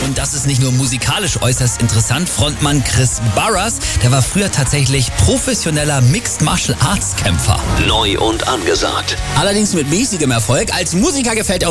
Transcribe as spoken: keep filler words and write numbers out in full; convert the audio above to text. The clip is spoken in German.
Und das ist nicht nur musikalisch äußerst interessant. Frontmann Chris Barras, der war früher tatsächlich professioneller Mixed Martial Arts Kämpfer. Neu und angesagt. Allerdings mit mäßigem Erfolg. Als Musiker gefällt er